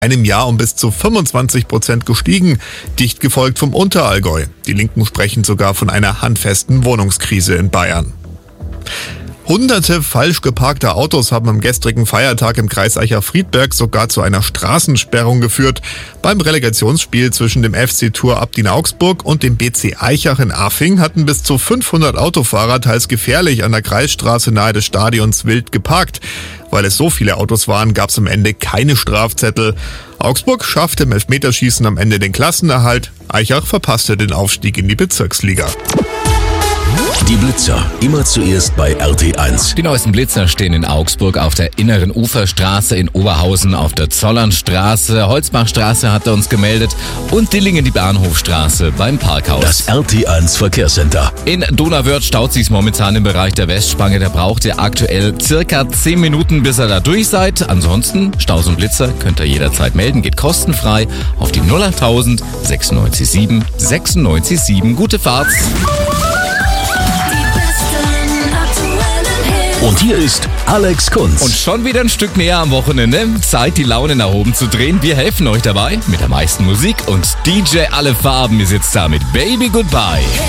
einem Jahr um bis zu 25% gestiegen, dicht gefolgt vom Unterallgäu. Die Linken sprechen sogar von einer handfesten Wohnungskrise in Bayern. Hunderte falsch geparkte Autos haben am gestrigen Feiertag im Kreis Aicha-Friedberg sogar zu einer Straßensperrung geführt. Beim Relegationsspiel zwischen dem FC Thur Abdin Augsburg und dem BC Aichach in Afing hatten bis zu 500 Autofahrer teils gefährlich an der Kreisstraße nahe des Stadions wild geparkt. Weil es so viele Autos waren, gab es am Ende keine Strafzettel. Augsburg schaffte im Elfmeterschießen am Ende den Klassenerhalt. Aichach verpasste den Aufstieg in die Bezirksliga. Die Blitzer, immer zuerst bei RT1. Die neuesten Blitzer stehen in Augsburg auf der Inneren Uferstraße, in Oberhausen auf der Zollernstraße, Holzbachstraße hat er uns gemeldet und Dillingen die Bahnhofstraße beim Parkhaus. Das RT1 Verkehrscenter. In Donauwörth staut sich's momentan im Bereich der Westspange. Da braucht ihr aktuell circa 10 Minuten, bis ihr da durch seid. Ansonsten, Staus und Blitzer könnt ihr jederzeit melden. Geht kostenfrei auf die 08000 967 967. Gute Fahrt! Und hier ist Alex Kunz. Und schon wieder ein Stück näher am Wochenende. Zeit, die Laune nach oben zu drehen. Wir helfen euch dabei mit der meisten Musik. Und DJ Alle Farben ist jetzt da mit Baby Goodbye.